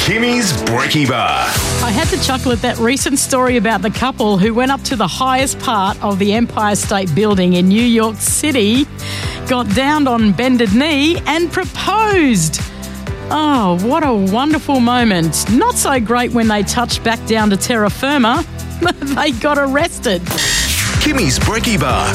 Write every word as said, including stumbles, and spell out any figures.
Kimmy's Brekkie Bar. I had to chuckle at that recent story about the couple who went up to the highest part of the Empire State Building in New York City, got down on bended knee and proposed. Oh, what a wonderful moment. Not so great when they touched back down to terra firma. They got arrested. Kimmy's Brekkie Bar.